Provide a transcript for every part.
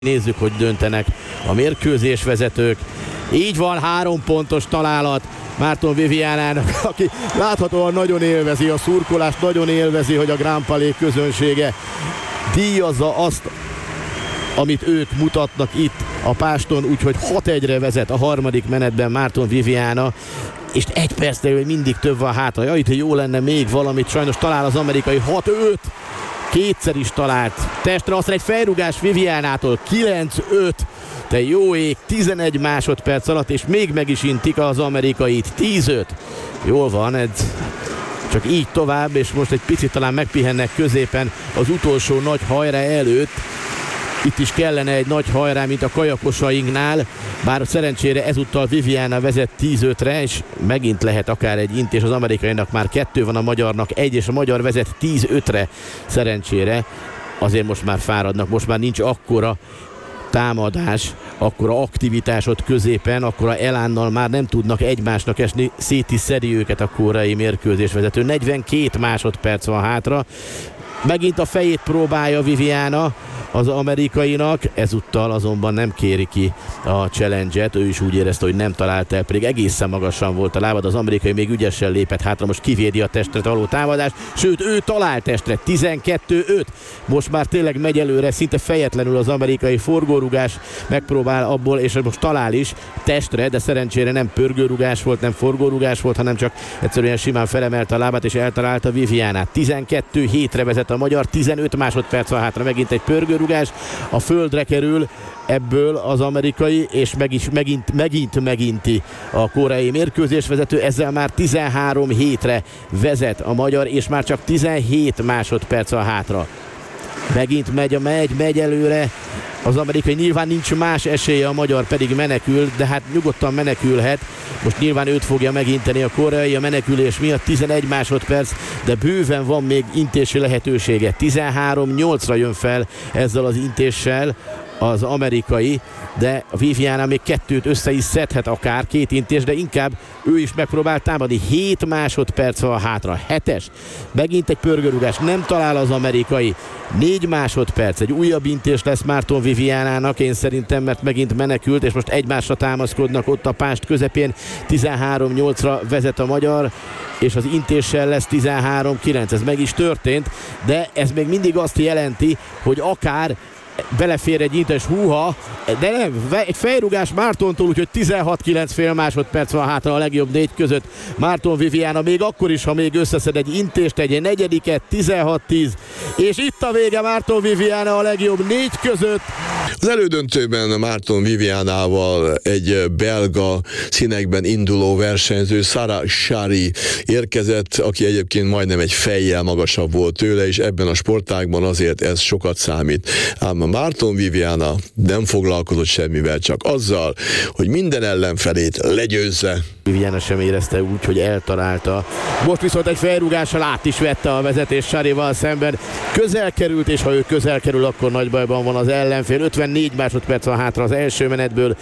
Nézzük, hogy döntenek a mérkőzés vezetők. Így van, 3 pontos találat Márton Vivianának, aki láthatóan nagyon élvezi a szurkolást, nagyon élvezi, hogy a Grand Palais közönsége díjazza azt, amit ők mutatnak itt a páston, úgyhogy 6-1-re vezet a harmadik menetben Márton Viviana, és 1 percnél mindig több van hátra. Jaj, itt jó lenne még valamit, sajnos talál az amerikai 6-5. Kétszer is talált testre, aztán egy felrugás Vivianától, 9-5, de jó ég, 11 másodperc alatt, és még meg is intik az amerikait, 10-5. Jól van, ez csak így tovább, és most egy picit talán megpihennek középen az utolsó nagy hajrá előtt. Itt is kellene egy nagy hajrá, mint a kajakosainknál, bár szerencsére ezúttal Viviana vezet 10-5-re, és megint lehet akár egy intés, az amerikainak már 2 van, a magyarnak 1, és a magyar vezet 10-5-re szerencsére. Azért most már fáradnak, most már nincs akkora támadás, akkora aktivitás ott középen, akkora elánnal már nem tudnak egymásnak esni, szét is szedi őket a koreai mérkőzésvezető. 42 másodperc van hátra, megint a fejét próbálja Viviana az amerikainak, ezúttal azonban nem kéri ki a challenge-et, ő is úgy érezte, hogy nem talált el, pedig egészen magasan volt a lábad, az amerikai még ügyesen lépett hátra, most kivédi a testre való támadást, sőt ő talált testre, 12-5, most már tényleg megy előre, szinte fejetlenül az amerikai, forgórugás megpróbál abból, és most talál is testre, de szerencsére nem pörgőrugás volt, nem forgórugás volt, hanem csak egyszerűen simán felemelte a lábát, és eltalálta Vivianát. 12-7-re vezet a magyar, 15 másodperc van hátra, megint egy pörgőrugás, a földre kerül ebből az amerikai, és megint meginti a koreai mérkőzésvezető, ezzel már 13-7-re vezet a magyar, és már csak 17 másodperc van hátra. Megint megy előre az amerikai, nyilván nincs más esélye, a magyar pedig menekül, de hát nyugodtan menekülhet. Most nyilván őt fogja meginteni a koreai a menekülés miatt, 11 másodperc, de bőven van még intési lehetősége. 13-8-ra jön fel ezzel az intéssel az amerikai, de a Viviana még 2-t össze is szedhet, akár 2 intés, de inkább ő is megpróbál támadni. 7 másodperc van hátra, 7-es, megint egy pörgőrugás, nem talál az amerikai, 4 másodperc, egy újabb intés lesz Márton Vivianának, én szerintem, mert megint menekült, és most egymásra támaszkodnak ott a pást közepén. 13-8-ra vezet a magyar, és az intéssel lesz 13-9, ez meg is történt, de ez még mindig azt jelenti, hogy akár belefér egy intes, húha, de nem, egy fejrugás Mártontól, úgyhogy 16-9 fél másodperc van hátra a legjobb 4 között. Márton Viviana még akkor is, ha még összeszed egy intést, egy negyediket, 16-10, és itt a vége, Márton Viviana a legjobb 4 között. Az elődöntőben Márton Vivianával egy belga színekben induló versenyző, Sara Shari érkezett, aki egyébként majdnem egy fejjel magasabb volt tőle, és ebben a sportágban azért ez sokat számít. Ám a Márton Viviana nem foglalkozott semmivel, csak azzal, hogy minden ellenfelét legyőzze. Viviana sem érezte úgy, hogy eltalálta. Most viszont egy felrúgással át is vette a vezetés Sharival szemben. Közel került, és ha ő közel kerül, akkor nagy bajban van az ellenfél. 54 másodperc van hátra az első menetből,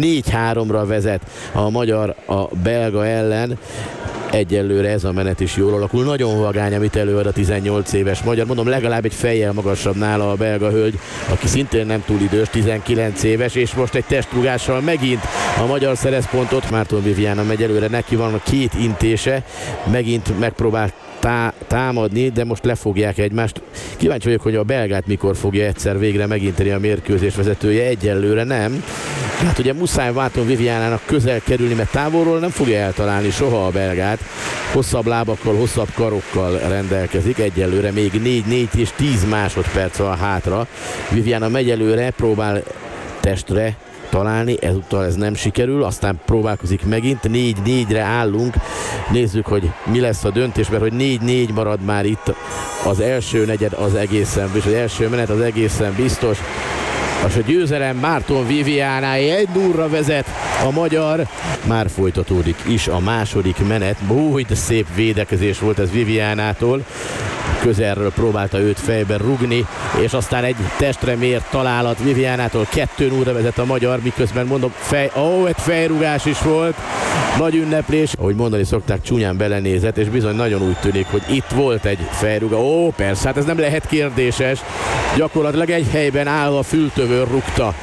4-3-ra vezet a magyar a belga ellen. Egyelőre ez a menet is jól alakul. Nagyon vagány, amit előad a 18 éves magyar. Mondom, legalább egy fejjel magasabb nála a belga hölgy, aki szintén nem túl idős, 19 éves, és most egy testrúgással megint a magyar szerez pontot. Márton Viviana megy előre, neki van a 2 intése, megint megpróbál támadni, de most lefogják egymást. Kíváncsi vagyok, hogy a belgát mikor fogja egyszer végre meginteni a mérkőzés vezetője, egyelőre nem. Hát ugye muszáj Márton Vivianának közel kerülni, mert távolról nem fogja eltalálni soha a belgát. Hosszabb lábakkal, hosszabb karokkal rendelkezik, egyelőre még 4-4 és 10 másodperc van hátra. Viviana megy előre, próbál testre találni, ezúttal ez nem sikerül, aztán próbálkozik megint, 4-4-re állunk, nézzük, hogy mi lesz a döntés, mert hogy 4-4 marad már itt az első negyed, az egészen, és az első menet az egészen biztos. És a győzelem Márton Vivianáé, 1-0-ra vezet a magyar. Már folytatódik is a második menet. Búj, de szép védekezés volt ez Vivianától. közelről próbálta őt fejben rugni, és aztán egy testre mért találat Vivianától, 2-0-ra vezet a magyar, miközben mondom, egy fejrugás is volt, nagy ünneplés, ahogy mondani szokták, csúnyán belenézett, és bizony nagyon úgy tűnik, hogy itt volt egy fejruga. Persze, hát ez nem lehet kérdéses, gyakorlatilag egy helyben állva fültövön rúgta